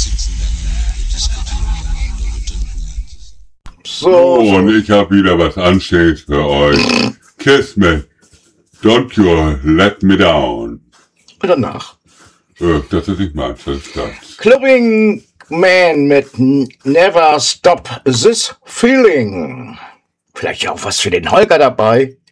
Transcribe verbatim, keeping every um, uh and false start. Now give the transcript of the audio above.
So, Oh, und ich habe wieder was Anständiges für euch. Kiss me. Don't you let me down. und danach. Äh, das ist nicht meins, das ist das. Clubbing Man mit N- Never Stop This Feeling. Vielleicht ja auch was für den Holger dabei.